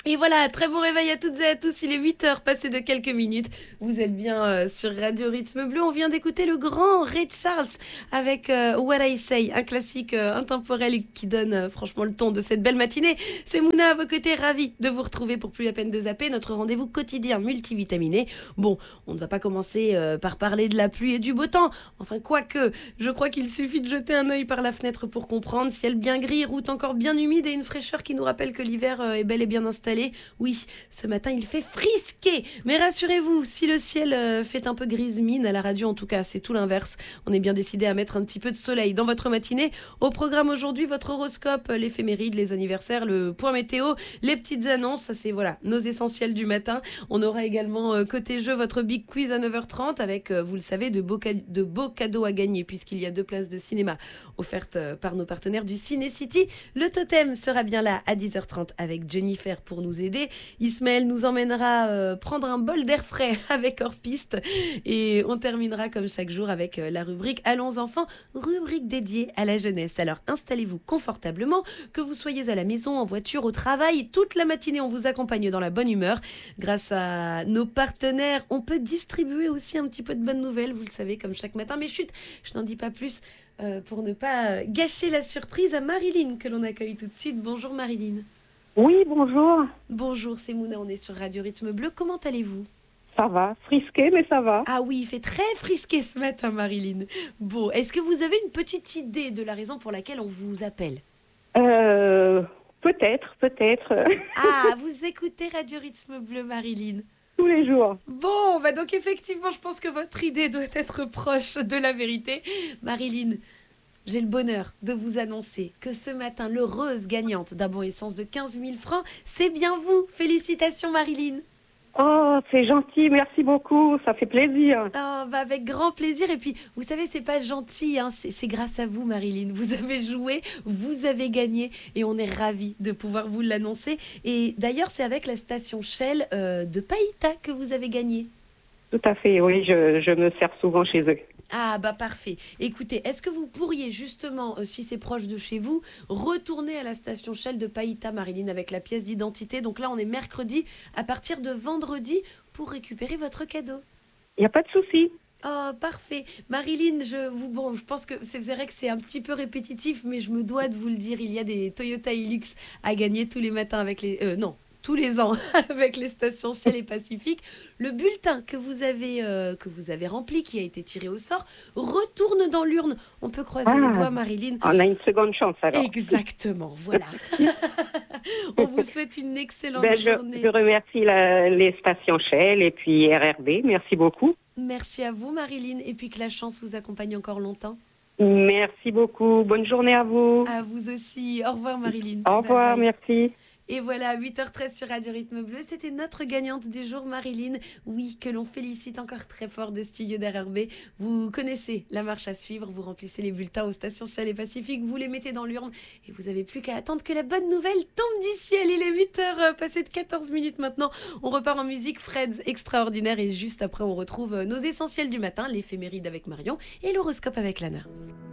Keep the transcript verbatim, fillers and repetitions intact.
Et voilà, très bon réveil à toutes et à tous, il est huit heures passé de quelques minutes. Vous êtes bien euh, sur Radio Rythme Bleu, on vient d'écouter le grand Ray Charles avec euh, What I Say, un classique euh, intemporel et qui donne euh, franchement le ton de cette belle matinée. C'est Mouna à vos côtés, ravie de vous retrouver pour plus la peine de zapper, notre rendez-vous quotidien multivitaminé. Bon, on ne va pas commencer euh, par parler de la pluie et du beau temps, enfin quoique, je crois qu'il suffit de jeter un œil par la fenêtre pour comprendre, ciel bien gris, route encore bien humide et une fraîcheur qui nous rappelle que l'hiver euh, est bel et bien installé. Oui, ce matin il fait frisquer, mais rassurez-vous, si le ciel euh, fait un peu grise mine à la radio, en tout cas c'est tout l'inverse. On est bien décidé à mettre un petit peu de soleil dans votre matinée. Au programme aujourd'hui, votre horoscope, l'éphéméride, les anniversaires, le point météo, les petites annonces, ça c'est voilà nos essentiels du matin. On aura également euh, côté jeu votre big quiz à neuf heures trente avec, euh, vous le savez, de beaux, ca- de beaux cadeaux à gagner puisqu'il y a deux places de cinéma offertes euh, par nos partenaires du Ciné City. Le totem sera bien là à dix heures trente avec Jennifer pour nous aider. Ismaël nous emmènera euh, prendre un bol d'air frais avec hors piste et on terminera comme chaque jour avec euh, la rubrique Allons enfants, rubrique dédiée à la jeunesse. Alors installez-vous confortablement, que vous soyez à la maison, en voiture, au travail, toute la matinée on vous accompagne dans la bonne humeur. Grâce à nos partenaires, on peut distribuer aussi un petit peu de bonnes nouvelles, vous le savez, comme chaque matin. Mais chut, je n'en dis pas plus euh, pour ne pas euh, gâcher la surprise à Marilyn que l'on accueille tout de suite. Bonjour Marilyn. Oui, bonjour. Bonjour, c'est Mouna, on est sur Radio Rythme Bleu. Comment allez-vous? Ça va, frisqué, mais ça va. Ah oui, il fait très frisqué ce matin, Marilyn. Bon, est-ce que vous avez une petite idée de la raison pour laquelle on vous appelle? Euh, peut-être, peut-être, Ah, vous écoutez Radio Rythme Bleu, Marilyn. tous les jours. Bon, bah donc effectivement, je pense que votre idée doit être proche de la vérité. Marilyn, j'ai le bonheur de vous annoncer que ce matin, l'heureuse gagnante d'un bon essence de quinze mille francs, c'est bien vous. Félicitations, Marilyn. Oh, c'est gentil, merci beaucoup, ça fait plaisir. Oh, bah avec grand plaisir. Et puis, vous savez, c'est pas gentil, hein, c'est c'est grâce à vous, Marilyn. Vous avez joué, vous avez gagné, et on est ravis de pouvoir vous l'annoncer. Et d'ailleurs, c'est avec la station Shell euh, de Païta que vous avez gagné. Tout à fait, oui, je, je me sers souvent chez eux. Ah bah parfait. Écoutez, est-ce que vous pourriez justement, euh, si c'est proche de chez vous, retourner à la station Shell de Païta, Marilyn, avec la pièce d'identité. Donc là, on est mercredi, à partir de vendredi, pour récupérer votre cadeau. Il n'y a pas de souci. Oh, parfait. Marilyn, je, vous, bon, je pense que c'est vrai que c'est un petit peu répétitif, mais je me dois de vous le dire, il y a des Toyota Hilux à gagner tous les matins avec les... Euh, non, tous les ans avec les stations Shell et Pacifique. Le bulletin que vous avez, euh, que vous avez rempli, qui a été tiré au sort, retourne dans l'urne. On peut croiser les Ah, doigts, Marilyn. on a une seconde chance alors. Exactement, voilà. On vous souhaite une excellente Ben, je, journée. je remercie la- les stations Shell et puis R R B, merci beaucoup. Merci à vous, Marilyn, et puis que la chance vous accompagne encore longtemps. Merci beaucoup, bonne journée à vous. À vous aussi. Au revoir, Marilyn. Au Bye revoir, bye. merci. Et voilà, huit heures treize sur Radio Rythme Bleu, c'était notre gagnante du jour, Marilyn. Oui, que l'on félicite encore très fort des studios d'R R B. Vous connaissez la marche à suivre, vous remplissez les bulletins aux stations Shell et Pacifique, vous les mettez dans l'urne et vous n'avez plus qu'à attendre que la bonne nouvelle tombe du ciel. Il est huit heures passé de quatorze minutes maintenant. On repart en musique, Fred's extraordinaire, et juste après on retrouve nos essentiels du matin, l'éphéméride avec Marion et l'horoscope avec Lana.